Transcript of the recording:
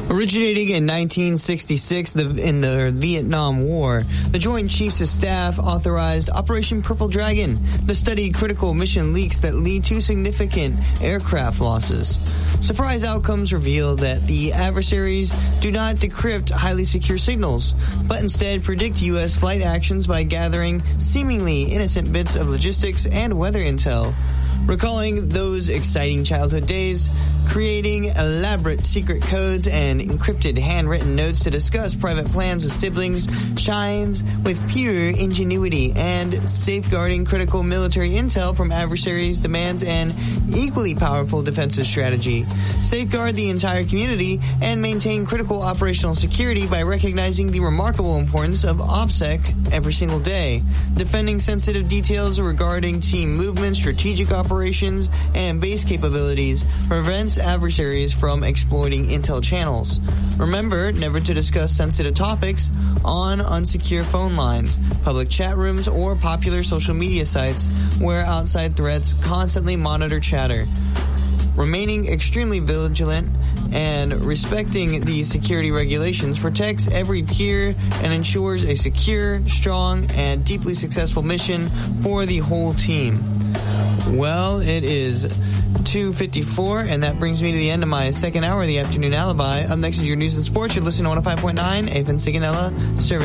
Originating in 1966 in the Vietnam War, the Joint Chiefs of Staff authorized Operation Purple Dragon to study critical mission leaks that lead to significant aircraft losses. Surprise outcomes reveal that the adversaries do not decrypt highly secure signals, but instead predict U.S. flight actions by gathering seemingly innocent bits of logistics and weather intel. Recalling those exciting childhood days, creating elaborate secret codes and encrypted handwritten notes to discuss private plans with siblings shines with pure ingenuity, and safeguarding critical military intel from adversaries demands an equally powerful defensive strategy. Safeguard the entire community and maintain critical operational security by recognizing the remarkable importance of OPSEC every single day. Defending sensitive details regarding team movement, strategic operations, and base capabilities prevents adversaries from exploiting intel channels. Remember never to discuss sensitive topics on unsecure phone lines, public chat rooms, or popular social media sites where outside threats constantly monitor chatter. Remaining extremely vigilant and respecting these security regulations protects every peer and ensures a secure, strong, and deeply successful mission for the whole team. Well, it is 2:54, and that brings me to the end of my second hour of the Afternoon Alibi. Up next is your news and sports. You're listening to 105.9 AFN Sigonella, serving